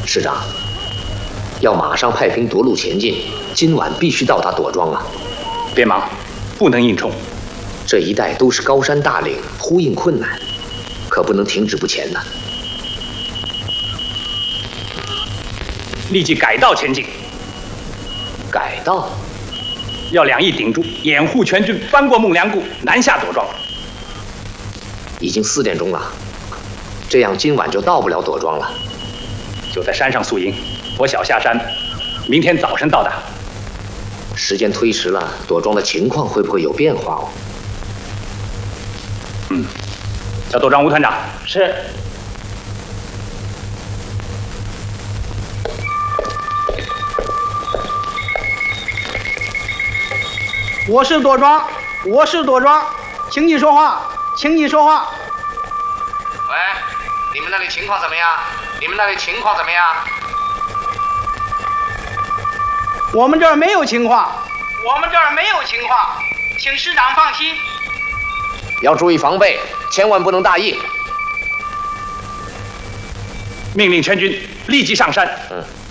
师长，要马上派兵夺路前进，今晚必须到达朵庄啊！ 别忙，不能硬冲。 这一带都是高山大岭，呼应困难，可不能停止不前呐。 立即改道前进。 改道？ 要两翼顶住，掩护全军翻过孟良崮，南下朵庄。 已经4点钟了，这样今晚就到不了朵庄了。 就在山上宿营，我小下山，明天早晨到达。 时间推迟了，朵庄的情况会不会有变化哦？ 叫朵庄吴团长。 是。我是朵庄，请你说话，请你说话。 喂，你们那里情况怎么样？ 我们这儿没有情况，请师长放心。 要注意防备，千万不能大意。 命令全军立即上山。